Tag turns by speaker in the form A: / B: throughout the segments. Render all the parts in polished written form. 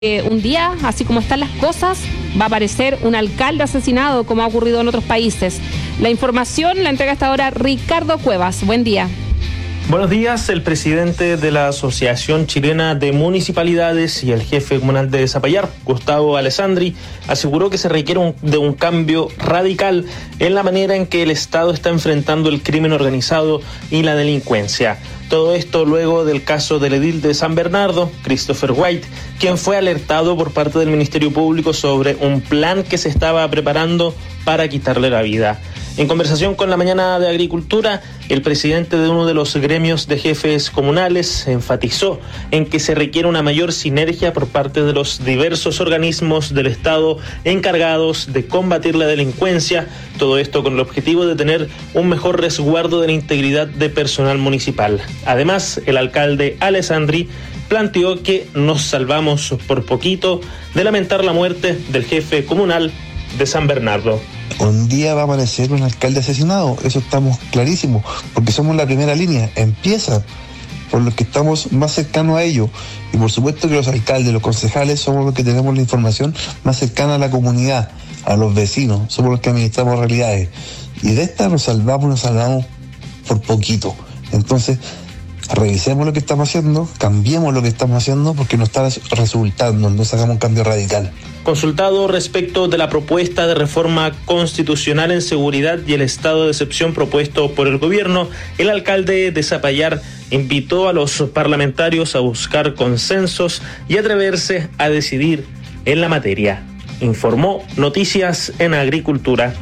A: Un día, así como están las cosas, va a aparecer un alcalde asesinado, como ha ocurrido en otros países. La información la entrega hasta ahora Ricardo Cuevas. Buen día.
B: Buenos días. El presidente de la Asociación Chilena de Municipalidades y el jefe comunal de Zapallar, Gustavo Alessandri, aseguró que se requiere de un cambio radical en la manera en que el Estado está enfrentando el crimen organizado y la delincuencia. Todo esto luego del caso del edil de San Bernardo, Christopher White, quien fue alertado por parte del Ministerio Público sobre un plan que se estaba preparando para quitarle la vida. En conversación con La Mañana de Agricultura, el presidente de uno de los gremios de jefes comunales enfatizó en que se requiere una mayor sinergia por parte de los diversos organismos del Estado encargados de combatir la delincuencia, todo esto con el objetivo de tener un mejor resguardo de la integridad de personal municipal. Además, el alcalde Alessandri planteó que nos salvamos por poquito de lamentar la muerte del jefe comunal de San Bernardo.
C: Un día va a aparecer un alcalde asesinado, eso estamos clarísimos, porque somos la primera línea, empieza por los que estamos más cercanos a ellos, y por supuesto que los alcaldes, los concejales somos los que tenemos la información más cercana a la comunidad, a los vecinos, somos los que administramos realidades, y de esta nos salvamos por poquito. Entonces, revisemos lo que estamos haciendo, cambiemos lo que estamos haciendo, porque no está resultando, no hagamos un cambio radical.
B: Consultado respecto de la propuesta de reforma constitucional en seguridad y el estado de excepción propuesto por el gobierno, el alcalde de Zapallar invitó a los parlamentarios a buscar consensos y atreverse a decidir en la materia. Informó Noticias en Agricultura.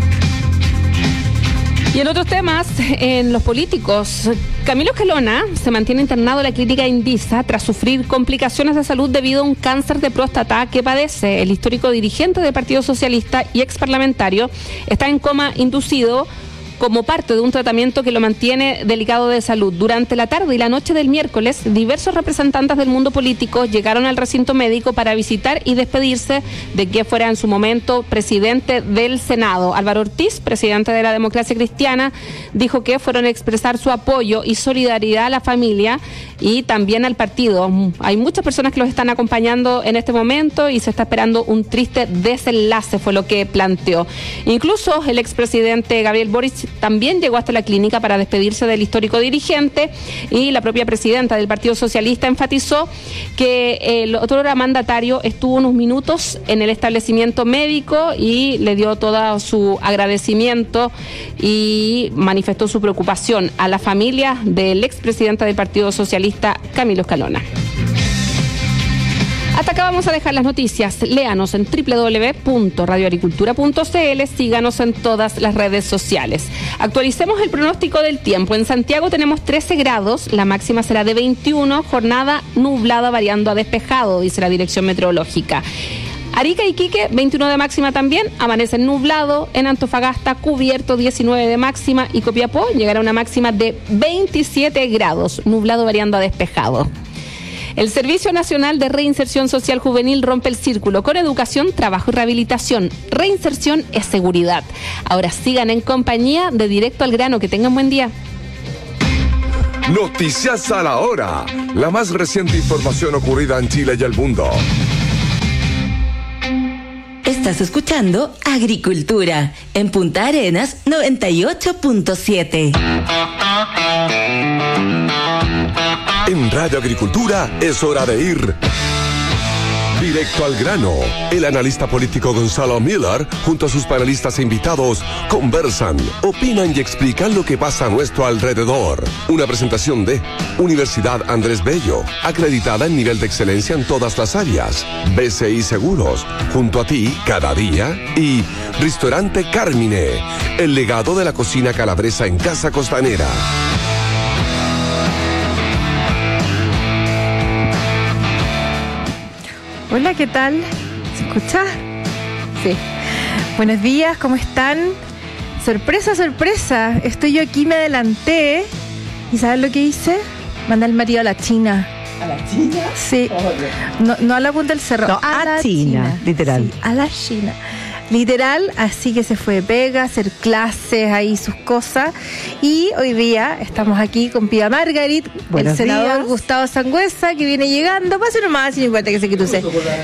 A: Y en otros temas, en los políticos, Camilo Escalona se mantiene internado en la clínica Indisa tras sufrir complicaciones de salud debido a un cáncer de próstata que padece. El histórico dirigente del Partido Socialista y exparlamentario está en coma inducido como parte de un tratamiento que lo mantiene delicado de salud. Durante la tarde y la noche del miércoles, diversos representantes del mundo político llegaron al recinto médico para visitar y despedirse de quien fuera en su momento presidente del Senado. Álvaro Ortiz, presidente de la Democracia Cristiana, dijo que fueron a expresar su apoyo y solidaridad a la familia y también al partido. Hay muchas personas que los están acompañando en este momento y se está esperando un triste desenlace, fue lo que planteó. Incluso el expresidente Gabriel Boric también llegó hasta la clínica para despedirse del histórico dirigente, y la propia presidenta del Partido Socialista enfatizó que el otro mandatario estuvo unos minutos en el establecimiento médico y le dio todo su agradecimiento y manifestó su preocupación a la familia del expresidente del Partido Socialista, Camilo Escalona. Hasta acá vamos a dejar las noticias. Léanos en www.radioagricultura.cl, síganos en todas las redes sociales. Actualicemos el pronóstico del tiempo. En Santiago tenemos 13 grados, la máxima será de 21, jornada nublada variando a despejado, dice la Dirección Meteorológica. Arica y Iquique, 21 de máxima también, amanece nublado. En Antofagasta, cubierto, 19 de máxima, y Copiapó llegará a una máxima de 27 grados, nublado variando a despejado. El Servicio Nacional de Reinserción Social Juvenil rompe el círculo con educación, trabajo y rehabilitación. Reinserción es seguridad. Ahora sigan en compañía de Directo al Grano. Que tengan buen día.
D: Noticias a la hora. La más reciente información ocurrida en Chile y el mundo.
E: Estás escuchando Agricultura en Punta Arenas 98.7.
D: En Radio Agricultura es hora de ir directo al grano. El analista político Gonzalo Miller, junto a sus panelistas e invitados, conversan, opinan y explican lo que pasa a nuestro alrededor. Una presentación de Universidad Andrés Bello, acreditada en nivel de excelencia en todas las áreas. BCI Seguros, junto a ti cada día. Y Restaurante Carmine, el legado de la cocina calabresa en Casa Costanera.
F: Hola, ¿qué tal? ¿Se escucha? Sí. Buenos días, ¿cómo están? Sorpresa, sorpresa. Estoy yo aquí, me adelanté. ¿Y sabes lo que hice? Mandé al marido a la China.
G: ¿A la China?
F: Sí. No a la punta del cerro.
G: No, a la China, literal.
F: Sí, a la China. literal, así que se fue de pega, a hacer clases ahí, sus cosas, y hoy día estamos aquí con Pía Margarit, el senador Gustavo Sangüesa, que viene llegando. Pase nomás, sin importa que se cruce.